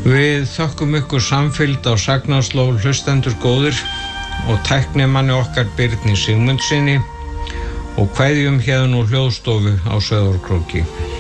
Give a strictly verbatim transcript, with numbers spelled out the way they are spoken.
Við þökkum ykkur samfylgd á Sagnaslóð hlustendur góðir og tæknimanni okkar Birni Sigmundsinni og kveðjum hérna úr hljóðstofu á Sauðárkróki.